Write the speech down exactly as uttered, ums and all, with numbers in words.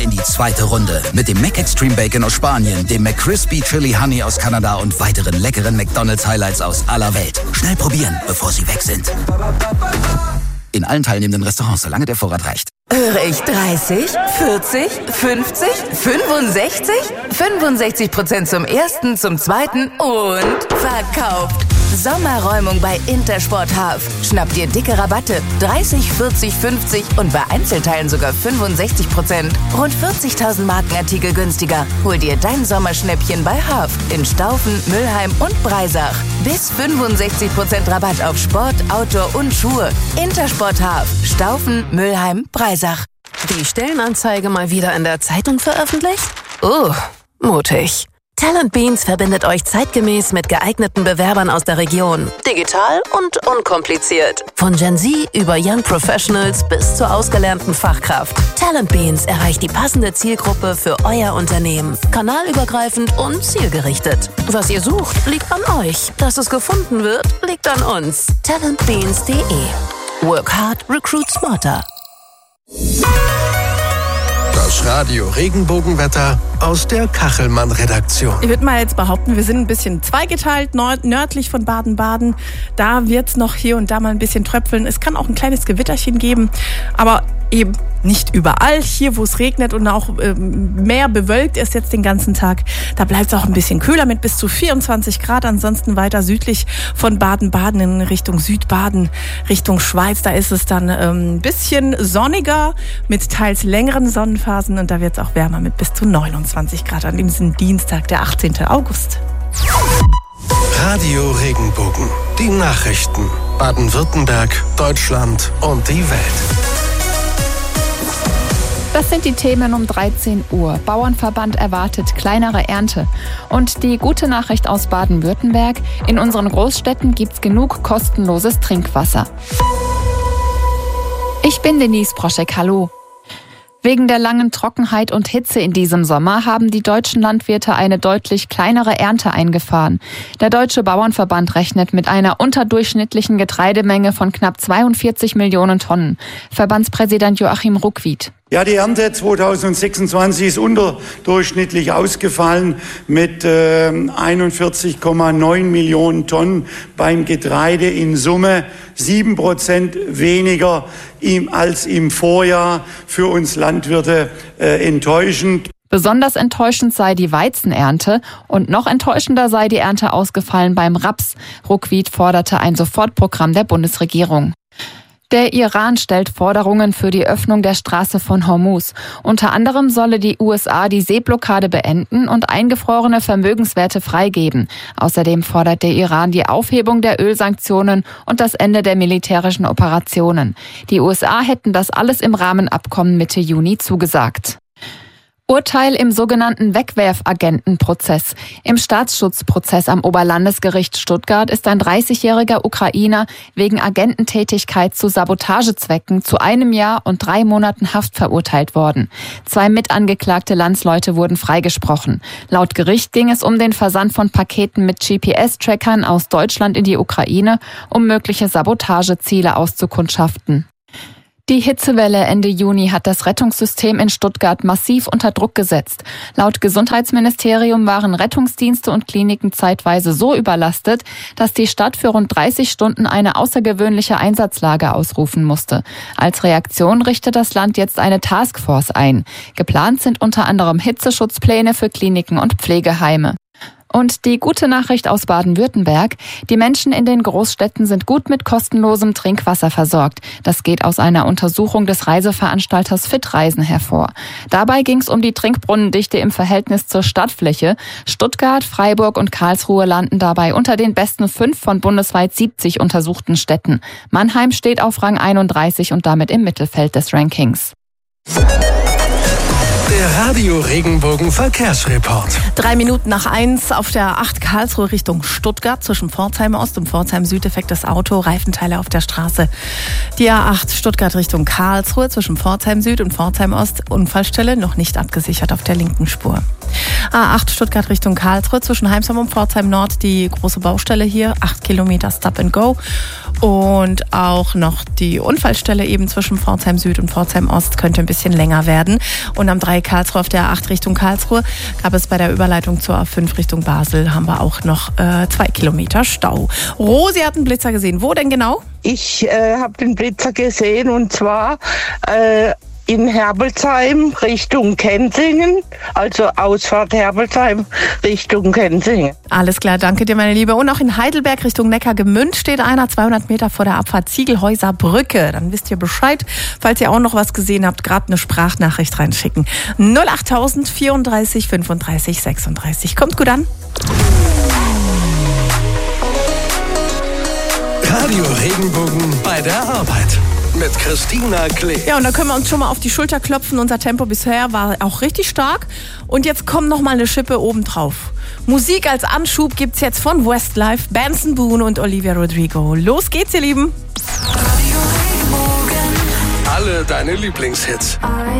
in die zweite Runde mit dem Mac Extreme Bacon aus Spanien, dem McCrispy Chili Honey aus Kanada und weiteren leckeren McDonald's Highlights aus aller Welt. Schnell probieren, bevor sie weg sind. In allen teilnehmenden Restaurants, solange der Vorrat reicht. Höre ich dreißig, vierzig, fünfzig, fünfundsechzig? fünfundsechzig Prozent zum ersten, zum zweiten und verkauft. Sommerräumung bei Intersport Half. Schnapp dir dicke Rabatte. dreißig, vierzig, fünfzig und bei Einzelteilen sogar fünfundsechzig Prozent. Rund vierzigtausend Markenartikel günstiger. Hol dir dein Sommerschnäppchen bei Half in Staufen, Mülheim und Breisach. Bis fünfundsechzig Prozent Rabatt auf Sport, Outdoor und Schuhe. Intersport Half. Staufen, Mülheim, Breisach. Die Stellenanzeige mal wieder in der Zeitung veröffentlicht? Oh, mutig. Talent Beans verbindet euch zeitgemäß mit geeigneten Bewerbern aus der Region. Digital und unkompliziert. Von Gen Z über Young Professionals bis zur ausgelernten Fachkraft. Talent Beans erreicht die passende Zielgruppe für euer Unternehmen. Kanalübergreifend und zielgerichtet. Was ihr sucht, liegt an euch. Dass es gefunden wird, liegt an uns. talent beans punkt de. Work hard, recruit smarter. Das Radio Regenbogenwetter aus der Kachelmann-Redaktion. Ich würde mal jetzt behaupten, wir sind ein bisschen zweigeteilt, nord- nördlich von Baden-Baden. Da wird es noch hier und da mal ein bisschen tröpfeln. Es kann auch ein kleines Gewitterchen geben, aber eben nicht überall. Hier, wo es regnet und auch äh, mehr bewölkt ist jetzt den ganzen Tag, da bleibt es auch ein bisschen kühler mit bis zu vierundzwanzig Grad. Ansonsten weiter südlich von Baden-Baden in Richtung Südbaden, Richtung Schweiz. Da ist es dann ein ähm, bisschen sonniger mit teils längeren Sonnenphasen und da wird es auch wärmer mit bis zu neunundzwanzig Grad an diesem Dienstag, der achtzehnten August. Radio Regenbogen. Die Nachrichten. Baden-Württemberg, Deutschland und die Welt. Das sind die Themen um dreizehn Uhr. Bauernverband erwartet kleinere Ernte. Und die gute Nachricht aus Baden-Württemberg: In unseren Großstädten gibt's genug kostenloses Trinkwasser. Ich bin Denise Proschek, hallo. Wegen der langen Trockenheit und Hitze in diesem Sommer haben die deutschen Landwirte eine deutlich kleinere Ernte eingefahren. Der Deutsche Bauernverband rechnet mit einer unterdurchschnittlichen Getreidemenge von knapp zweiundvierzig Millionen Tonnen. Verbandspräsident Joachim Ruckwied. Ja, die Ernte zweitausendsechsundzwanzig ist unterdurchschnittlich ausgefallen mit äh, einundvierzig Komma neun Millionen Tonnen beim Getreide, in Summe sieben Prozent weniger im, als im Vorjahr. Für uns Landwirte äh, enttäuschend. Besonders enttäuschend sei die Weizenernte und noch enttäuschender sei die Ernte ausgefallen beim Raps. Ruckwied forderte ein Sofortprogramm der Bundesregierung. Der Iran stellt Forderungen für die Öffnung der Straße von Hormuz. Unter anderem solle die U S A die Seeblockade beenden und eingefrorene Vermögenswerte freigeben. Außerdem fordert der Iran die Aufhebung der Ölsanktionen und das Ende der militärischen Operationen. Die U S A hätten das alles im Rahmenabkommen Mitte Juni zugesagt. Urteil im sogenannten Wegwerfagentenprozess. Im Staatsschutzprozess am Oberlandesgericht Stuttgart ist ein dreißigjähriger Ukrainer wegen Agententätigkeit zu Sabotagezwecken zu einem Jahr und drei Monaten Haft verurteilt worden. Zwei mitangeklagte Landsleute wurden freigesprochen. Laut Gericht ging es um den Versand von Paketen mit G P S-Trackern aus Deutschland in die Ukraine, um mögliche Sabotageziele auszukundschaften. Die Hitzewelle Ende Juni hat das Rettungssystem in Stuttgart massiv unter Druck gesetzt. Laut Gesundheitsministerium waren Rettungsdienste und Kliniken zeitweise so überlastet, dass die Stadt für rund dreißig Stunden eine außergewöhnliche Einsatzlage ausrufen musste. Als Reaktion richtet das Land jetzt eine Taskforce ein. Geplant sind unter anderem Hitzeschutzpläne für Kliniken und Pflegeheime. Und die gute Nachricht aus Baden-Württemberg: Die Menschen in den Großstädten sind gut mit kostenlosem Trinkwasser versorgt. Das geht aus einer Untersuchung des Reiseveranstalters Fitreisen hervor. Dabei ging es um die Trinkbrunnendichte im Verhältnis zur Stadtfläche. Stuttgart, Freiburg und Karlsruhe landen dabei unter den besten fünf von bundesweit siebzig untersuchten Städten. Mannheim steht auf Rang einunddreißig und damit im Mittelfeld des Rankings. Der Radio Regenbogen Verkehrsreport. Drei Minuten nach eins auf der acht Karlsruhe Richtung Stuttgart zwischen Pforzheim Ost und Pforzheim Süd defektes Auto, Reifenteile auf der Straße. Die A acht Stuttgart Richtung Karlsruhe zwischen Pforzheim Süd und Pforzheim Ost, Unfallstelle noch nicht abgesichert auf der linken Spur. A acht Stuttgart Richtung Karlsruhe zwischen Heimsheim und Pforzheim Nord, die große Baustelle hier, acht Kilometer Stop and Go. Und auch noch die Unfallstelle eben zwischen Pforzheim Süd und Pforzheim Ost könnte ein bisschen länger werden. Und am drei Karlsruhe auf der A acht Richtung Karlsruhe gab es bei der Überleitung zur A fünf Richtung Basel, haben wir auch noch äh, zwei Kilometer Stau. Rosi hat einen Blitzer gesehen. Wo denn genau? Ich äh, habe den Blitzer gesehen und zwar äh, in Herbelsheim Richtung Kenzingen, also Ausfahrt Herbelsheim Richtung Kenzingen. Alles klar, danke dir, meine Liebe. Und auch in Heidelberg Richtung Neckargemünd steht einer zweihundert Meter vor der Abfahrt Ziegelhäuser Brücke. Dann wisst ihr Bescheid. Falls ihr auch noch was gesehen habt, gerade eine Sprachnachricht reinschicken. null acht tausend vierunddreißig fünfunddreißig sechsunddreißig. Kommt gut an. Radio Regenbogen bei der Arbeit. Mit Christina Klee. Ja, und da können wir uns schon mal auf die Schulter klopfen. Unser Tempo bisher war auch richtig stark. Und jetzt kommt noch mal eine Schippe obendrauf. Musik als Anschub gibt's jetzt von Westlife, Benson Boone und Olivia Rodrigo. Los geht's, ihr Lieben. Alle deine Lieblingshits. I